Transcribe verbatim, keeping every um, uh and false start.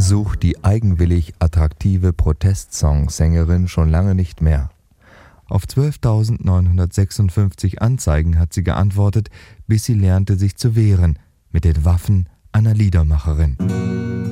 sucht die eigenwillig attraktive Protestsong-Sängerin schon lange nicht mehr. Auf zwölftausendneunhundertsechsundfünfzig Anzeigen hat sie geantwortet, bis sie lernte, sich zu wehren mit den Waffen einer Liedermacherin.